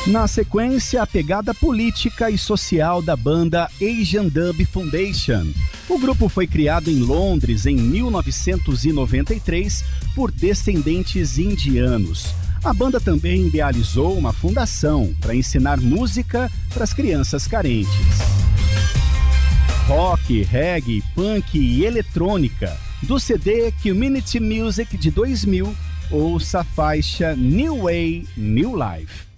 Na sequência, a pegada política e social da banda Asian Dub Foundation. O grupo foi criado em Londres em 1993 por descendentes indianos. A banda também idealizou uma fundação para ensinar música para as crianças carentes. Rock, reggae, punk e eletrônica. Do CD Community Music de 2000, ouça a faixa New Way, New Life.